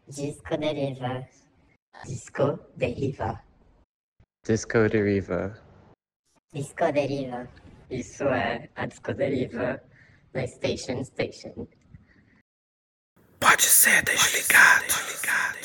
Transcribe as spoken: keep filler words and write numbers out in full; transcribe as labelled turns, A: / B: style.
A: Disco Deriva. Disco Deriva.
B: Disco Deriva.
A: Disco Deriva. Isso é a Disco Deriva na Station Station.
C: Pode ser desligado.